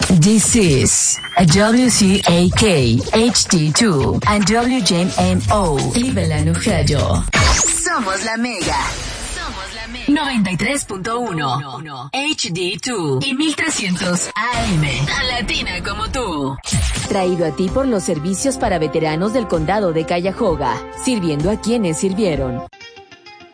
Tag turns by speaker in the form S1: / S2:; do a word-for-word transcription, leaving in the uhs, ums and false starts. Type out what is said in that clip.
S1: This is a W C A K H D two and W J M O Cleveland, Ohio. Somos la Mega. Somos la Mega. noventa y tres punto uno H D dos y mil trescientos A M. Tan latina como tú.
S2: Traído a ti por los servicios para veteranos del condado de Cuyahoga, sirviendo a quienes sirvieron.